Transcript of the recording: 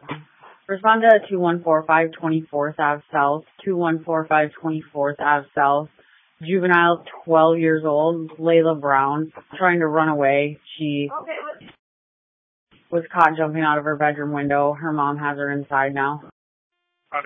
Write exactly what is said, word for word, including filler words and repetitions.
Respond to two one four five twenty-fourth Ave South, two one four five twenty-fourth Ave South. Juvenile, twelve years old, Layla Brown, trying to run away. She was caught jumping out of her bedroom window. Her mom has her inside now.